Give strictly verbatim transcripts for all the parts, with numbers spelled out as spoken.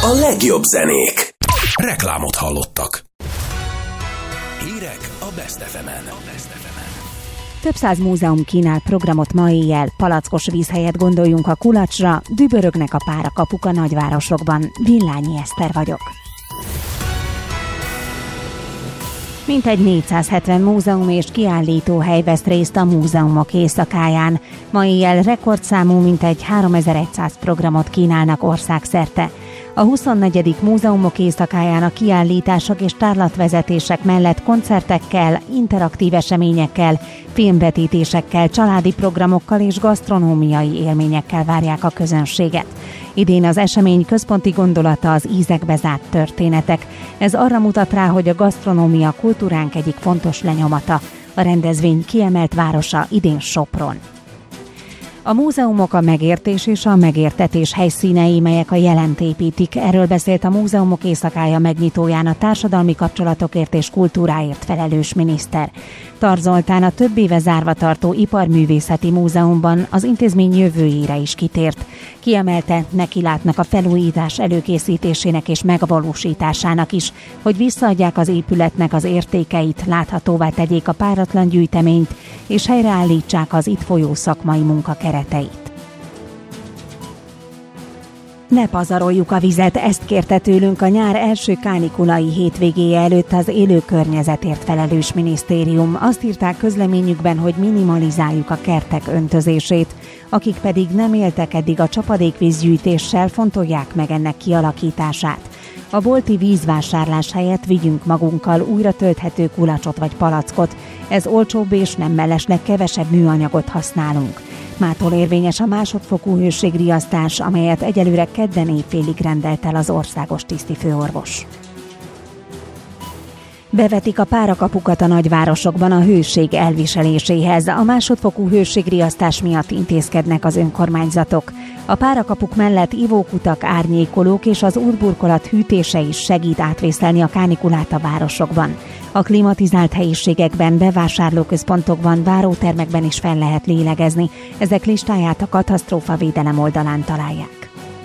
A legjobb zenék. Reklámot hallottak. Hírek a Best ef emen. Több száz múzeum kínál programot ma éjjel, palackos víz helyett gondoljunk a kulacsra, dübörögnek a párakapuk a nagyvárosokban. Villányi Eszter vagyok. Mintegy négyszázhetven múzeum és kiállítóhely vesz részt a múzeumok éjszakáján. Ma éjjel rekordszámú mintegy háromezer-száz programot kínálnak országszerte. A huszonnegyedik múzeumok éjszakáján a kiállítások és tárlatvezetések mellett koncertekkel, interaktív eseményekkel, filmvetítésekkel, családi programokkal és gasztronómiai élményekkel várják a közönséget. Idén az esemény központi gondolata az ízekbe zárt történetek. Ez arra mutat rá, hogy a gasztronómia kultúránk egyik fontos lenyomata. A rendezvény kiemelt városa idén Sopron. A múzeumok a megértés és a megértetés helyszínei, melyek a jelent építik. Erről beszélt a Múzeumok éjszakája megnyitóján a társadalmi kapcsolatokért és kultúráért felelős miniszter. Tar Zoltán a több éve zárva tartó Iparművészeti Múzeumban az intézmény jövőjére is kitért. Kiemelte, nekilátnak a felújítás előkészítésének és megvalósításának is, hogy visszaadják az épületnek az értékeit, láthatóvá tegyék a páratlan gyűjteményt, és helyreállítsák az itt folyó szakmai munka kereteit. Ne pazaroljuk a vizet, ezt kérte tőlünk a nyár első kánikulai hétvégéje előtt az élő környezetért felelős minisztérium. Azt írták közleményükben, hogy minimalizáljuk a kertek öntözését, akik pedig nem éltek eddig a csapadékvízgyűjtéssel, fontolják meg ennek kialakítását. A bolti vízvásárlás helyett vigyünk magunkkal újra tölthető kulacsot vagy palackot. Ez olcsóbb és nem mellesleg kevesebb műanyagot használunk. Mától érvényes a másodfokú hőségriasztás, amelyet egyelőre kedden éjfélig rendelt el az országos tisztifőorvos. Bevetik a párakapukat a nagyvárosokban a hőség elviseléséhez. A másodfokú hőségriasztás miatt intézkednek az önkormányzatok. A párakapuk mellett ivókutak, árnyékolók és az útburkolat hűtése is segít átvészelni a kánikulát a városokban. A klimatizált helyiségekben, bevásárlóközpontokban, várótermekben is fel lehet lélegezni. Ezek listáját a katasztrófavédelem oldalán találják.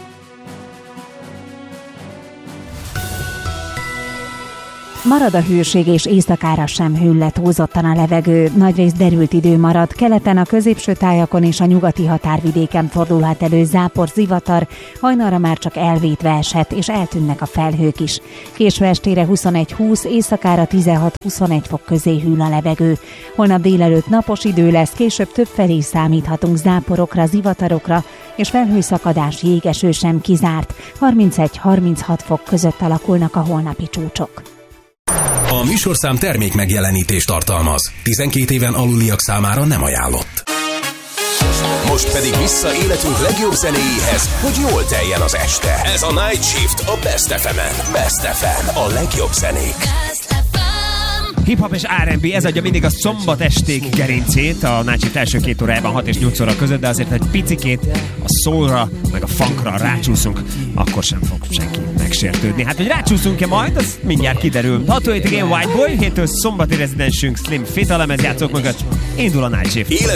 Marad a hőség, és éjszakára sem hűl le túlzottan a levegő. Nagyrészt derült idő marad. Keleten, a középső tájakon és a nyugati határvidéken fordulhat elő zápor, zivatar, hajnalra már csak elvétve eshet, és eltűnnek a felhők is. Késő estére huszonegy-húsz, éjszakára tizenhat-huszonegy fok közé hűl a levegő. Holnap délelőtt napos idő lesz, később többfelé számíthatunk záporokra, zivatarokra, és felhőszakadás, jégeső sem kizárt. harmincegy-harminchat fok között alakulnak a holnapi csúcsok. A műsorszám termék megjelenítést tartalmaz. tizenkét éven aluliak számára nem ajánlott. Most pedig vissza életünk legjobb zenéjéhez, hogy jól teljen az este. Ez a Night Shift a Best ef emen. Best ef em, a legjobb zenék. Hip-hop és er and bé, ez adja mindig a szombat esték gerincét a Night Shift első két órájában hat és nyolc óra között, de azért egy picikét a soulra, meg a funkra rácsúszunk, akkor sem fog senki megsértődni. Hát, hogy rácsúszunk-e majd, az mindjárt kiderül. hatvanhét igen White Boy, héttől szombati rezidensünk Slim Fit a lemezjátszók mögött. Indul a Night Shift.